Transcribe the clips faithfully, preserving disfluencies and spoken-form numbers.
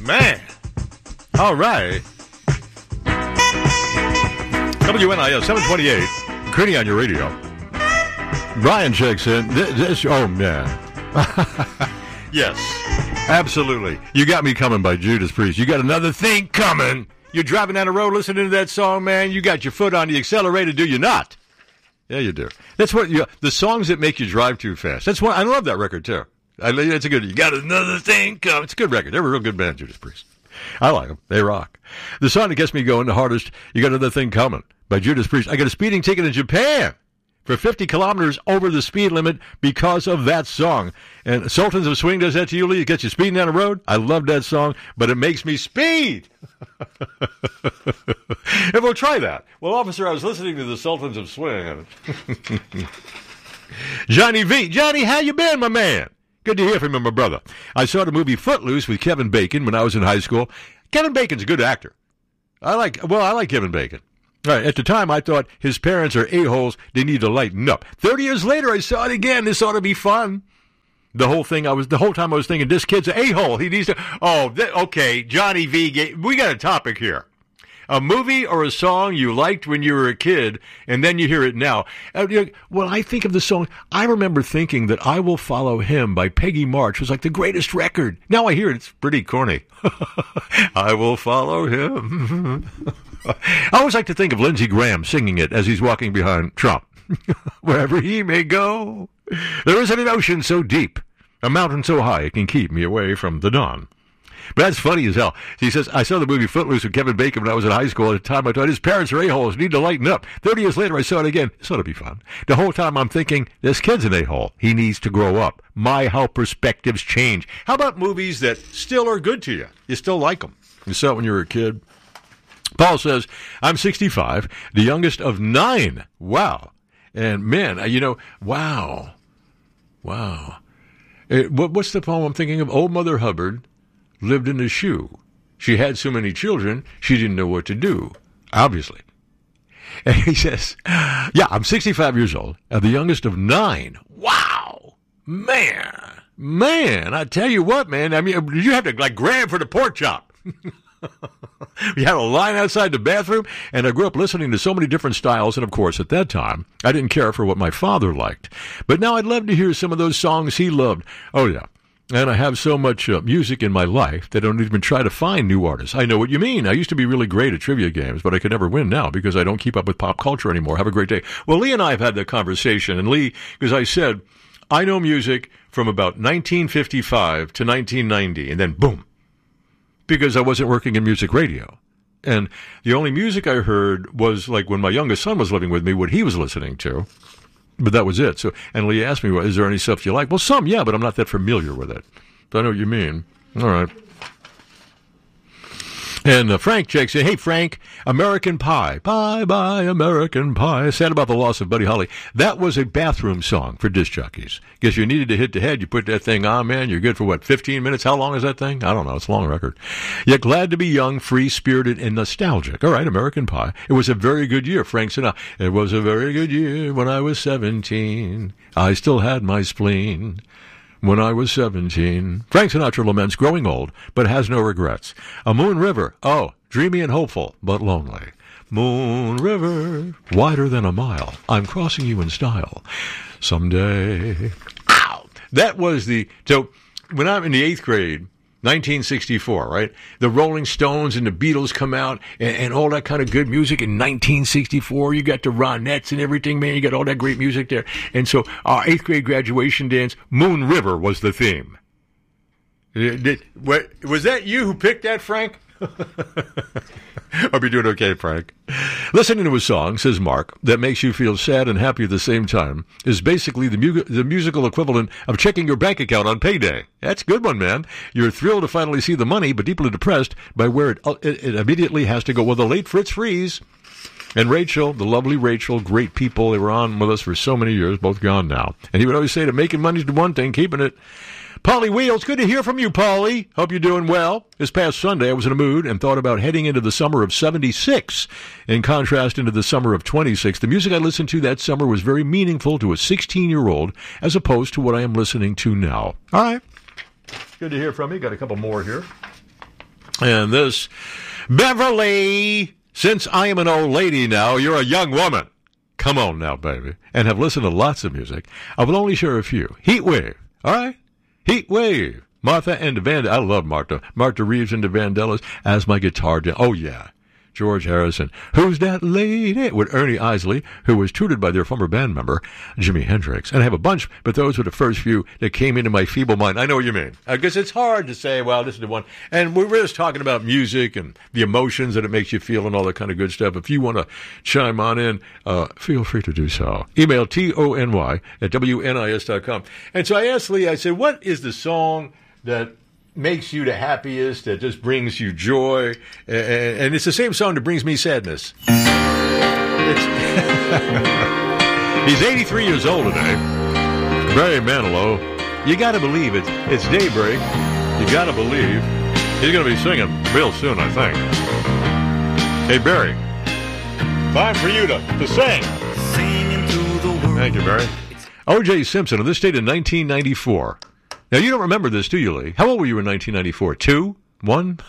man. All right. W N I S seven twenty-eight. Kearney on your radio. Brian checks in. This, this oh, man. Yes, absolutely. You Got Me Coming by Judas Priest. You got another thing coming. You're driving down the road listening to that song, man. You got your foot on the accelerator, do you not? Yeah, you do. That's what you, the songs that make you drive too fast. That's why I love that record, too. I, it's a good, you got another thing coming. It's a good record. They're a real good band, Judas Priest. I like them. They rock. The song that gets me going the hardest, You Got Another Thing Coming by Judas Priest. I got a speeding ticket in Japan for fifty kilometers over the speed limit because of that song. And Sultans of Swing does that to you, Lee. It gets you speeding down the road. I love that song, but it makes me speed. And we'll try that. Well, officer, I was listening to the Sultans of Swing. Johnny V. Johnny, how you been, my man? Good to hear from you, my brother. I saw the movie Footloose with Kevin Bacon when I was in high school. Kevin Bacon's a good actor. I like, well, I like Kevin Bacon. All right, at the time, I thought his parents are a-holes. They need to lighten up. Thirty years later, I saw it again. This ought to be fun. The whole thing, I was the whole time I was thinking, this kid's an a-hole. He needs to. Oh, th- okay, Johnny V. We got a topic here. A movie or a song you liked when you were a kid, and then you hear it now. Uh, you know, when I think of the song, I remember thinking that I Will Follow Him by Peggy March was like the greatest record. Now I hear it, it's pretty corny. I will follow him. I always like to think of Lindsey Graham singing it as he's walking behind Trump. Wherever he may go, there is an ocean so deep, a mountain so high it can keep me away from the dawn. But that's funny as hell. He says, I saw the movie Footloose with Kevin Bacon when I was in high school. At the time, I thought his parents are a-holes, need to lighten up. Thirty years later, I saw it again. This ought to be fun. The whole time, I'm thinking, this kid's an a-hole. He needs to grow up. My, how perspectives change. How about movies that still are good to you? You still like them. You saw it when you were a kid. Paul says, I'm sixty-five, the youngest of nine. Wow. And, man, you know, wow. Wow. It, what, what's the poem I'm thinking of? Old Mother Hubbard lived in a shoe. She had so many children, she didn't know what to do, obviously. And he says, yeah, I'm sixty-five years old, and the youngest of nine. Wow. Man. Man, I tell you what, man. I mean, you have to, like, grab for the pork chop. We had a line outside the bathroom, and I grew up listening to so many different styles, and of course, at that time, I didn't care for what my father liked. But now I'd love to hear some of those songs he loved. Oh, yeah. And I have so much uh, music in my life that I don't even try to find new artists. I know what you mean. I used to be really great at trivia games, but I could never win now because I don't keep up with pop culture anymore. Have a great day. Well, Lee and I have had that conversation, and Lee, because I said, I know music from about nineteen fifty-five to nineteen ninety, and then boom, because I wasn't working in music radio. And the only music I heard was like when my youngest son was living with me, what he was listening to. But that was it. So, and Lee asked me, well, is there any stuff you like? Well, some, yeah, but I'm not that familiar with it. But I know what you mean. All right. And uh, Frank checks in. Hey, Frank, American Pie. Bye, bye, American Pie. Sad about the loss of Buddy Holly. That was a bathroom song for disc jockeys. Guess you needed to hit the head. You put that thing on, man. You're good for, what, fifteen minutes? How long is that thing? I don't know. It's a long record. Yet glad to be young, free-spirited, and nostalgic. All right, American Pie. It was a very good year, Frank Sinatra. It was a very good year when I was seventeen. I still had my spleen. When I was seventeen. Frank Sinatra laments growing old, but has no regrets. A Moon River. Oh, dreamy and hopeful, but lonely. Moon River, wider than a mile. I'm crossing you in style. Someday. Ow! That was the... So, when I'm in the eighth grade, nineteen sixty-four, right? The Rolling Stones and the Beatles come out and, and all that kind of good music in nineteen sixty-four. You got the Ronettes and everything, man. You got all that great music there. And so our eighth grade graduation dance, Moon River was the theme. Did, did, what, was that you who picked that, Frank? Hope you're doing okay, Frank. Listening to a song, says Mark, that makes you feel sad and happy at the same time is basically the, mu- the musical equivalent of checking your bank account on payday. That's a good one, man. You're thrilled to finally see the money, but deeply depressed by where it, it, it immediately has to go. Well, the late Fritz Fries and Rachel, the lovely Rachel, great people. They were on with us for so many years, both gone now. And he would always say that making money's the one thing, keeping it. Polly Wheels, good to hear from you, Polly. Hope you're doing well. This past Sunday, I was in a mood and thought about heading into the summer of seventy-six. In contrast, into the summer of twenty-six. The music I listened to that summer was very meaningful to a sixteen-year-old as opposed to what I am listening to now. All right. Good to hear from you. Got a couple more here. And this, Beverly, since I am an old lady now, you're a young woman. Come on now, baby. And have listened to lots of music. I will only share a few. Heat Wave. All right? Heat Wave. Martha and the Van. I love Martha. Martha Reeves and the Vandellas as my guitar. De- oh, yeah. George Harrison. Who's that lady? With Ernie Isley, who was tutored by their former band member, Jimi Hendrix. And I have a bunch, but those were the first few that came into my feeble mind. I know what you mean. I guess it's hard to say, well, this is the one. And we're just talking about music and the emotions that it makes you feel and all that kind of good stuff. If you want to chime on in, uh, feel free to do so. Email T O N Y at W N I S dot com. And so I asked Lee, I said, what is the song that makes you the happiest, that just brings you joy, and, and it's the same song that brings me sadness. He's eighty-three years old today, Barry Manilow. You got to believe it. It's daybreak. You got to believe he's going to be singing real soon, I think. Hey, Barry, time for you to, to sing. Singing to the world. Thank you, Barry. O J Simpson, on this date in nineteen ninety-four. Now, you don't remember this, do you, Lee? How old were you in nineteen ninety-four? Two? One?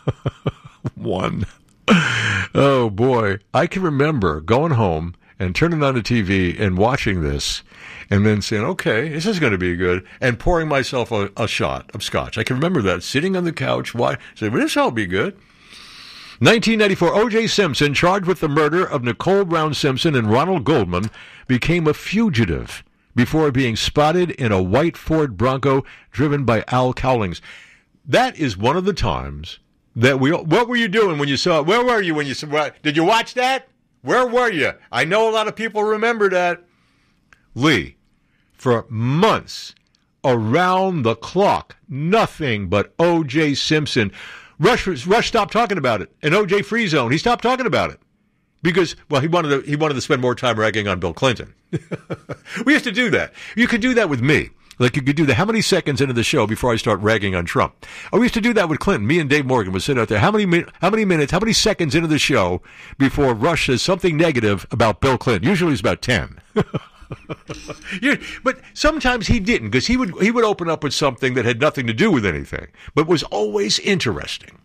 One. Oh, boy. I can remember going home and turning on the T V and watching this and then saying, okay, this is going to be good, and pouring myself a, a shot of scotch. I can remember that, sitting on the couch, why, saying, well, this will be good. nineteen ninety-four, O J Simpson, charged with the murder of Nicole Brown Simpson and Ronald Goldman, became a fugitive before being spotted in a white Ford Bronco driven by Al Cowlings. That is one of the times that we... What were you doing when you saw it? Where were you when you saw it? Did you watch that? Where were you? I know a lot of people remember that. Lee, for months, around the clock, nothing but O J Simpson. Rush, Rush stopped talking about it. And O J Free Zone, he stopped talking about it. Because, well, he wanted to, he wanted to spend more time ragging on Bill Clinton. We used to do that. You could do that with me. Like, you could do that. How many seconds into the show before I start ragging on Trump? Oh, we used to do that with Clinton. Me and Dave Morgan would sit out there. How many, how many minutes, how many seconds into the show before Rush says something negative about Bill Clinton? Usually it's about ten. you, but sometimes he didn't, because he would, he would open up with something that had nothing to do with anything, but was always interesting.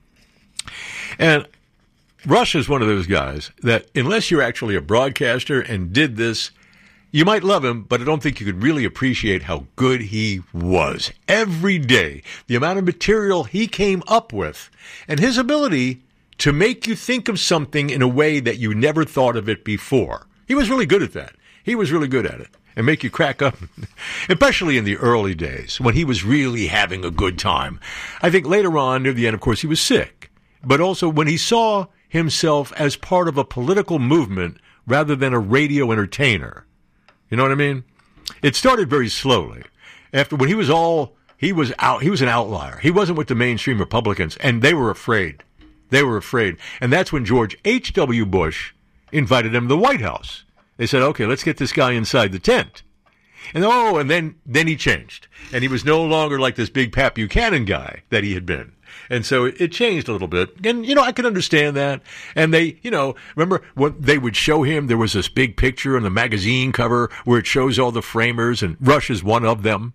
And Rush is one of those guys that, unless you're actually a broadcaster and did this, you might love him, but I don't think you could really appreciate how good he was. Every day, the amount of material he came up with, and his ability to make you think of something in a way that you never thought of it before. He was really good at that. He was really good at it. And make you crack up, especially in the early days, when he was really having a good time. I think later on, near the end, of course, he was sick. But also when he saw himself as part of a political movement rather than a radio entertainer. You know what I mean? It started very slowly. After when he was all, he was out, he was an outlier. He wasn't with the mainstream Republicans, and they were afraid. They were afraid. And that's when George H W. Bush invited him to the White House. They said, okay, let's get this guy inside the tent. And oh, and then, then he changed. And he was no longer like this big Pat Buchanan guy that he had been. And so it changed a little bit. And, you know, I could understand that. And they, you know, remember when they would show him, there was this big picture on the magazine cover where it shows all the framers, and Rush is one of them.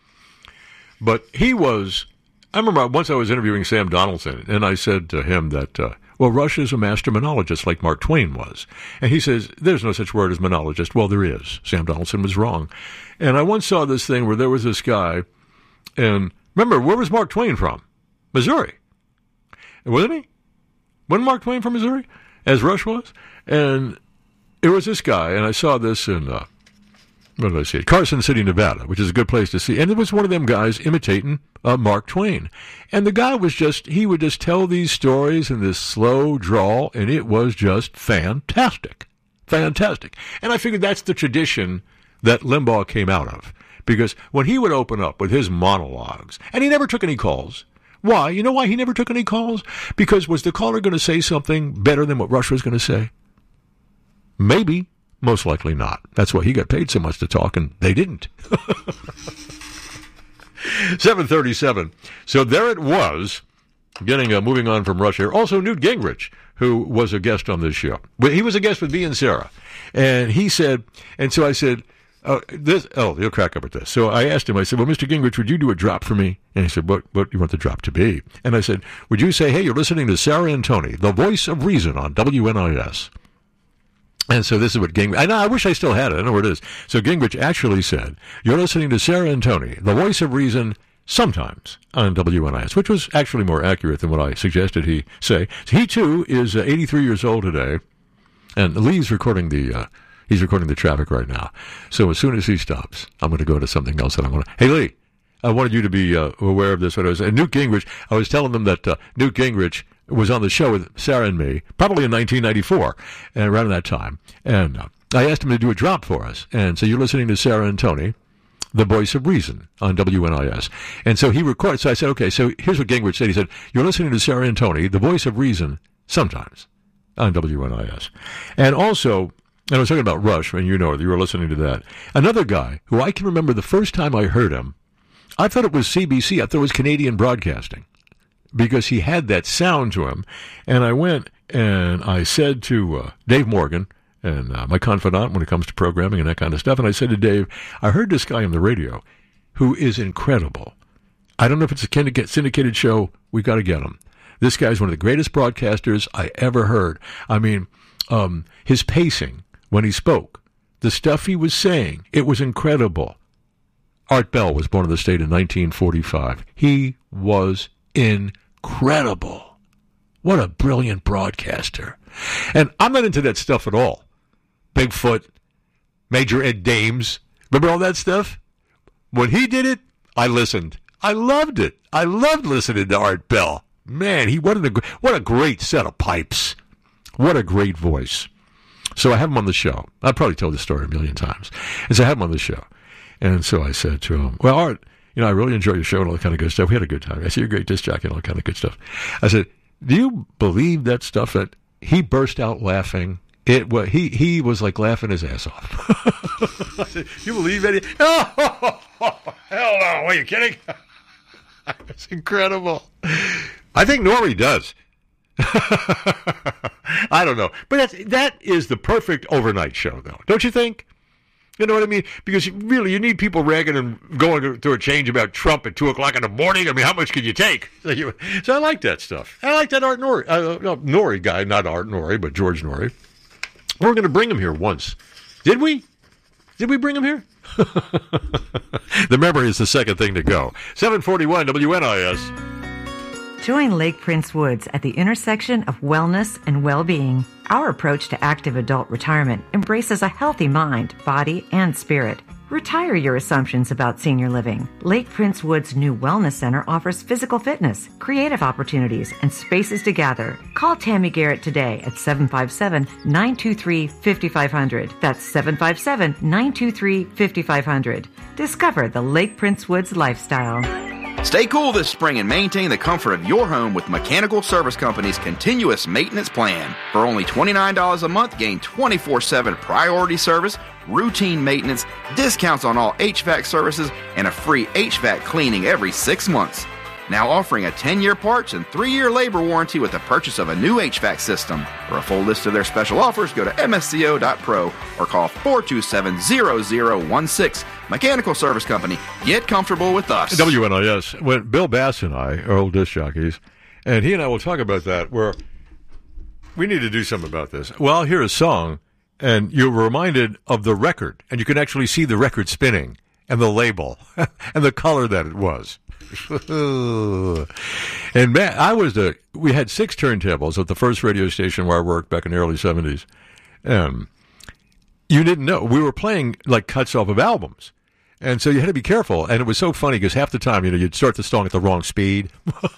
But he was, I remember once I was interviewing Sam Donaldson, and I said to him that, uh, well, Rush is a master monologist like Mark Twain was. And he says, there's no such word as monologist. Well, there is. Sam Donaldson was wrong. And I once saw this thing where there was this guy, and remember, where was Mark Twain from? Missouri. Wasn't he? Wasn't Mark Twain from Missouri, as Rush was? And it was this guy, and I saw this in, uh, what did I see? Carson City, Nevada, which is a good place to see. And it was one of them guys imitating uh, Mark Twain. And the guy was just, he would just tell these stories in this slow drawl, and it was just fantastic. Fantastic. And I figured that's the tradition that Limbaugh came out of. Because when he would open up with his monologues, and he never took any calls. Why? You know why he never took any calls? Because was the caller going to say something better than what Rush was going to say? Maybe. Most likely not. That's why he got paid so much to talk, and they didn't. seven thirty-seven. So there it was, getting uh, moving on from Rush here. Also, Newt Gingrich, who was a guest on this show. But he was a guest with me and Sarah. And he said, and so I said, Oh, this. Oh, you'll crack up at this. So I asked him. I said, "Well, Mister Gingrich, would you do a drop for me?" And he said, "What? What do you want the drop to be?" And I said, "Would you say, hey, you're listening to Sarah and Tony, the voice of reason on W N I S." And so this is what Gingrich. I know. I wish I still had it. I know where it is. So Gingrich actually said, "You're listening to Sarah and Tony, the voice of reason, sometimes on W N I S," which was actually more accurate than what I suggested he say. So he too is uh, eighty-three years old today, and Lee's recording the. Uh, He's recording the traffic right now. So as soon as he stops, I'm going to go to something else that I'm going to... Hey, Lee, I wanted you to be uh, aware of this. When I was, and Newt Gingrich, I was telling them that uh, Newt Gingrich was on the show with Sarah and me, probably in nineteen ninety-four, and around that time. And uh, I asked him to do a drop for us. And so you're listening to Sarah and Tony, the voice of reason on W N I S. And so he recorded... So I said, okay, so here's what Gingrich said. He said, "You're listening to Sarah and Tony, the voice of reason, sometimes on W N I S." And also... And I was talking about Rush, and you know, you were listening to that. Another guy who I can remember the first time I heard him, I thought it was C B C. I thought it was Canadian Broadcasting because he had that sound to him. And I went and I said to uh, Dave Morgan, and uh, my confidant when it comes to programming and that kind of stuff, and I said to Dave, I heard this guy on the radio who is incredible. I don't know if it's a syndicated show. We've got to get him. This guy's one of the greatest broadcasters I ever heard. I mean, um, his pacing. When he spoke, the stuff he was saying, it was incredible. Art Bell was born in the state in nineteen forty-five. He was incredible. What a brilliant broadcaster. And I'm not into that stuff at all. Bigfoot, Major Ed Dames. Remember all that stuff? When he did it, I listened. I loved it. I loved listening to Art Bell. Man, he what a, what a great set of pipes. What a great voice. So I have him on the show. I've probably told this story a million times. And so I have him on the show. And so I said to him, well, Art, you know, I really enjoy your show and all that kind of good stuff. We had a good time. I said, you're a great disc jockey and all that kind of good stuff. I said, do you believe that stuff that he burst out laughing? It well, he he was like laughing his ass off. I said, you believe it? Oh, oh, oh, hell no. Are you kidding? It's incredible. I think Norrie does. I don't know. But that's, that is the perfect overnight show, though. Don't you think? You know what I mean? Because you, really, you need people ragging and going through a change about Trump at two o'clock in the morning. I mean, how much can you take? So, you, so I like that stuff. I like that Art Norrie, uh, no, Norrie guy, not Art Norrie, but George Norrie. We're going to bring him here once. Did we? Did we bring him here? The memory is the second thing to go. seven forty-one W N I S. Join Lake Prince Woods at the intersection of wellness and well-being. Our approach to active adult retirement embraces a healthy mind, body, and spirit. Retire your assumptions about senior living. Lake Prince Woods' new Wellness Center offers physical fitness, creative opportunities, and spaces to gather. Call Tammy Garrett today at seven five seven, nine two three, five five zero zero. That's seven five seven, nine two three, five five zero zero. Discover the Lake Prince Woods lifestyle. Stay cool this spring and maintain the comfort of your home with Mechanical Service Company's continuous maintenance plan. For only twenty-nine dollars a month, gain twenty-four seven priority service, routine maintenance, discounts on all H V A C services, and a free H V A C cleaning every six months. Now offering a ten-year parts and three-year labor warranty with the purchase of a new H V A C system. For a full list of their special offers, go to M S C O dot pro or call four two seven, zero zero one six. Mechanical Service Company. Get comfortable with us. W N I S. When Bill Bass and I are old disc jockeys, and he and I will talk about that, where we need to do something about this. Well, I'll hear a song, and you're reminded of the record, and you can actually see the record spinning, and the label, and the color that it was. And man, I was the, we had six turntables at the first radio station where I worked back in the early seventies. Um, you didn't know. We were playing like cuts off of albums. And so you had to be careful. And it was so funny because half the time, you know, you'd start the song at the wrong speed.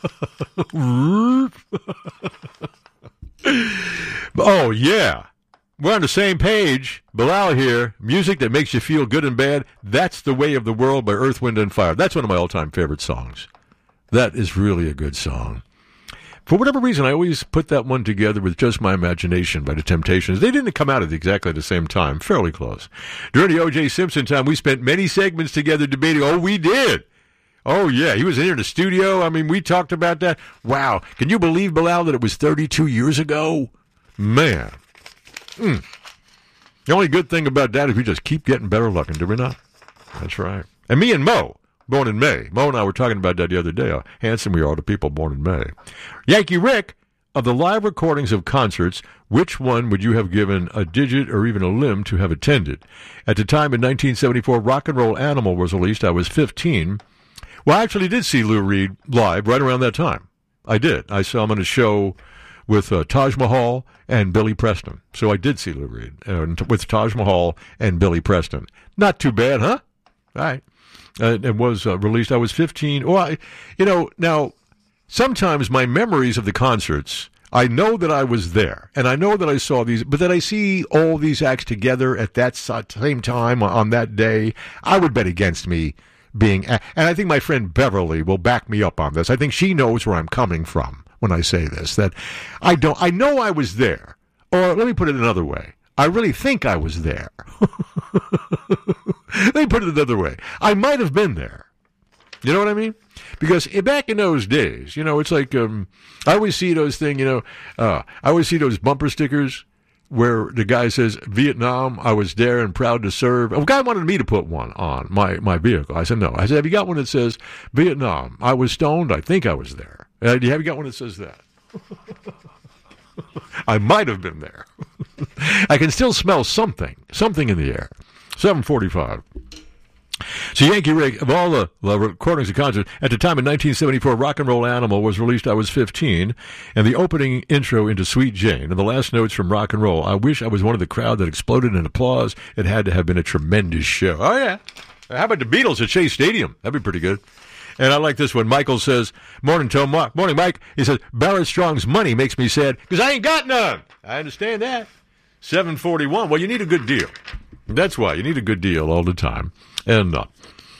Oh, yeah. We're on the same page. Bilal here. Music that makes you feel good and bad. That's The Way of the World by Earth, Wind, and Fire. That's one of my all-time favorite songs. That is really a good song. For whatever reason, I always put that one together with Just My Imagination by The Temptations. They didn't come out at exactly the same time. Fairly close. During the O J Simpson time, we spent many segments together debating. Oh, we did. Oh, yeah. He was in here in the studio. I mean, we talked about that. Wow. Can you believe, Bilal, that it was thirty-two years ago? Man. Mm. The only good thing about that is we just keep getting better looking, do we not? That's right. And me and Mo, born in May. Mo and I were talking about that the other day, how handsome we are to people born in May. Yankee Rick, of the live recordings of concerts, which one would you have given a digit or even a limb to have attended? At the time in nineteen seventy-four, Rock and Roll Animal was released. I was fifteen. Well, I actually did see Lou Reed live right around that time. I did. I saw him on a show with uh, Taj Mahal and Billy Preston. So I did see Lou Reed uh, with Taj Mahal and Billy Preston. Not too bad, huh? All right. Uh, it was uh, released. I was fifteen. Well, I, you know, now, sometimes my memories of the concerts, I know that I was there, and I know that I saw these, but then I see all these acts together at that same time on that day. I would bet against me being, and I think my friend Beverly will back me up on this. I think she knows where I'm coming from when I say this, that I don't, I know I was there, or let me put it another way. I really think I was there. Let me put it another way. I might have been there. You know what I mean? Because back in those days, you know, it's like, um, I always see those things, you know, uh, I always see those bumper stickers where the guy says, Vietnam, I was there and proud to serve. A guy wanted me to put one on my, my vehicle. I said, no. I said, have you got one that says, Vietnam, I was stoned, I think I was there. Uh, have you got one that says that? I might have been there. I can still smell something, something in the air. seven forty-five. So Yankee Rick, of all the, the recordings of concerts, at the time in nineteen seventy-four, Rock and Roll Animal was released. I was fifteen, and the opening intro into Sweet Jane, and the last notes from Rock and Roll. I wish I was one of the crowd that exploded in applause. It had to have been a tremendous show. Oh, yeah. How about the Beatles at Shea Stadium? That'd be pretty good. And I like this one. Michael says, morning, Tom. Morning, Mike. He says, Barrett Strong's money makes me sad because I ain't got none. I understand that. seven forty-one. Well, you need a good deal. That's why. You need a good deal all the time. And uh,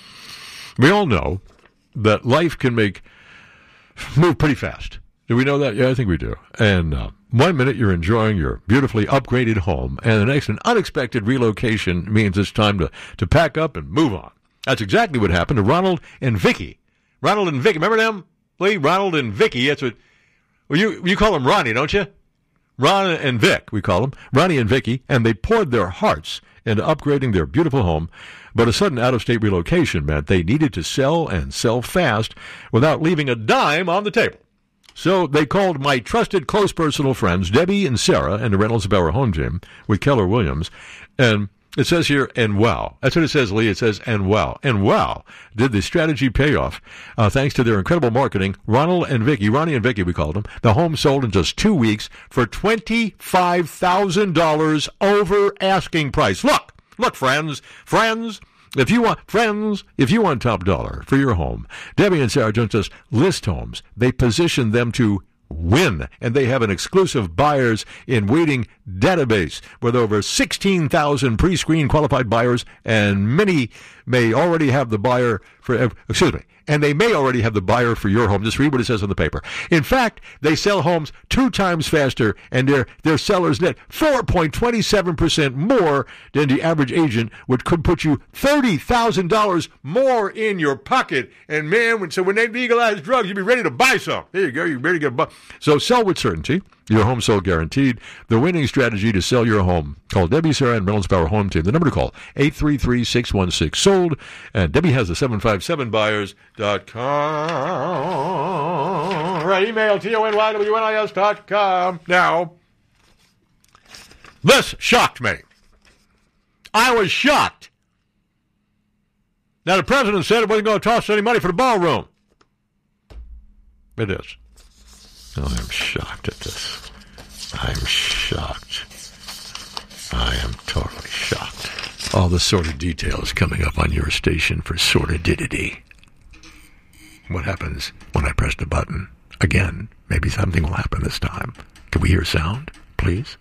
we all know that life can make move pretty fast. Do we know that? Yeah, I think we do. And uh, one minute you're enjoying your beautifully upgraded home, and the next, an unexpected relocation means it's time to, to pack up and move on. That's exactly what happened to Ronald and Vicky. Ronald and Vicky. Remember them, Lee? Ronald and Vicky. That's what well, you you call them Ronnie, don't you? Ron and Vic, we call them. Ronnie and Vicky, and they poured their hearts into upgrading their beautiful home. But a sudden out-of-state relocation meant they needed to sell and sell fast without leaving a dime on the table. So they called my trusted close personal friends, Debbie and Sarah, and the Reynolds Bauer home team with Keller Williams. And it says here, and wow. That's what it says, Lee. It says, and wow. And wow, did the strategy pay off? Uh, thanks to their incredible marketing, Ronald and Vicky, Ronnie and Vicky, we called them, the home sold in just two weeks for twenty-five thousand dollars over asking price. Look, look, friends, friends. If you want, friends, if you want top dollar for your home, Debbie and Sarah don't just list homes. They position them to win, and they have an exclusive buyers in waiting database with over sixteen thousand pre-screened qualified buyers, and many may already have the buyer for, excuse me, and they may already have the buyer for your home. Just read what it says on the paper. In fact, they sell homes two times faster, and their, their sellers net four point two seven percent more than the average agent, which could put you thirty thousand dollars more in your pocket. And man, when, so when they legalize drugs, you'll be ready to buy some. There you go. You're ready to get a buy. So sell with certainty. Your home sold guaranteed. The winning strategy to sell your home. Call Debbie, Sarah, and Reynolds Bauer Home Team. The number to call, eight three three, six one six, sold. And Debbie has the seven five seven buyers dot com. Right, email, T O N Y W N I S dot com. Now, this shocked me. I was shocked. Now, the president said it wasn't going to toss any money for the ballroom. It is. Oh, I'm shocked at this. I'm shocked. I am totally shocked. All the sordid details coming up on your station for sordidity. What happens when I press the button? Again, maybe something will happen this time. Can we hear sound, please?